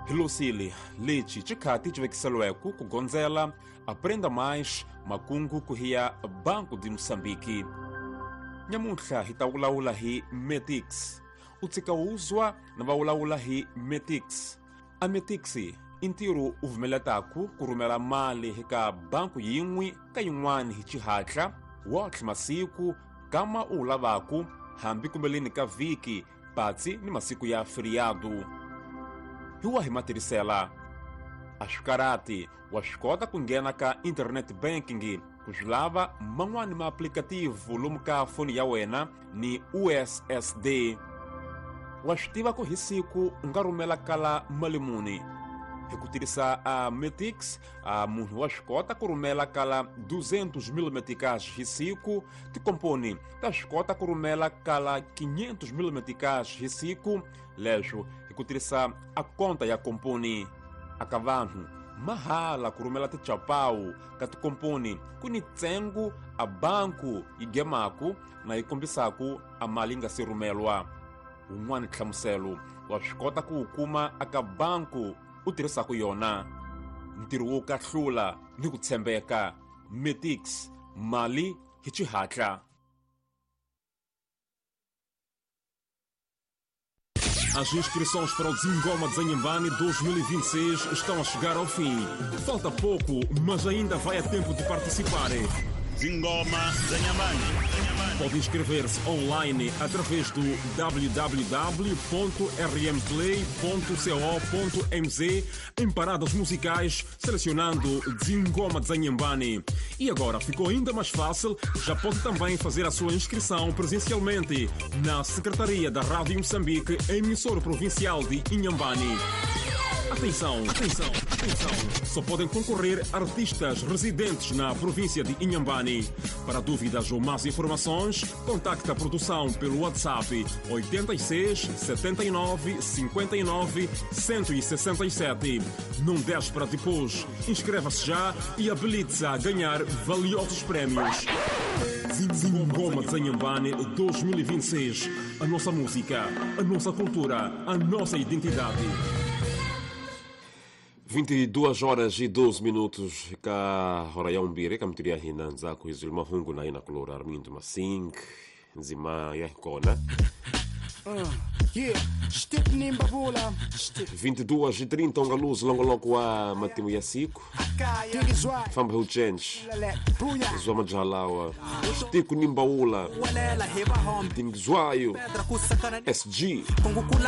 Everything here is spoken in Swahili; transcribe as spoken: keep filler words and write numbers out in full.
Hilosili, lichi chikati chivekiselweku kugonzela aprenda mais makungu kuhiya Banco de Moçambique. Nyamuntla hitawulaula hi Metix. Utsika uzwa na vaulaula hi Metix. A Metix intiru uvumeletaku kurumela mali hika banku yin'we ka yin'wana hi chihatla wotlhe masiku kama ulavaku hambi kumbeleni ka viki patsi ni masiku ya feriado. Hiwa himatiricela ashikarati wa xikota ku nghena ka internet banking ku xilava man'wani ma aplikativu lomu ka foni ya wena ni U S S D. Wa swi tiva ku hi siku u nga rhumela kala mali muni. Hi ku tirhisa a Metix a munhu wa swi kota ku rhumela kala duzentos mil meticais hi siku, tikomponi ta swi kota ku rhumela kala quinhentos mil meticais hi siku, leswo hi ku tirhisa a konta ya komponi. Aka vanhu mahala ku rhumela tichapau ka tikomponi ku ni tsengu a banku yi gemaku na yi kombisaku a mali nga si rhumelwa. Un'wana nhlamuselo wa swi kota ku wu kuma aka banku u tirhisaku yona. Ntirho wo kahlula ni ku tshembeka. Metix, mali hi chihatla. As inscrições para o Dzingoma Dzanhambane dois mil e vinte e seis estão a chegar ao fim. Falta pouco, mas ainda vai a tempo de participar. Dzingoma Dzanhambane. Pode inscrever-se online através do w w w ponto r m play ponto co ponto m z em paradas musicais, selecionando Dzingoma Dzanhambane. E agora ficou ainda mais fácil, já pode também fazer a sua inscrição presencialmente na Secretaria da Rádio Moçambique, emissora provincial de Inhambane. Atenção, atenção, atenção. Só podem concorrer artistas residentes na província de Inhambane. Para dúvidas ou mais informações, contacte a produção pelo WhatsApp oito seis, sete nove, cinco nove, um seis sete. Não deixe para depois. Inscreva-se já e habilite-se a ganhar valiosos prémios. Dzingoma Dzanhambane dois mil e vinte e seis. A nossa música, a nossa cultura, a nossa identidade. vinte e duas horas e doze minutos ka hora ya umbiri kamtiria hina nzako hizul mahungu na ina kulora armindu masing nzima ya kona vinte e duas e trinta onga luz longoloko wa matimu ya siku famba hu change zwa majalawa stiku nimbaula timzwayo S G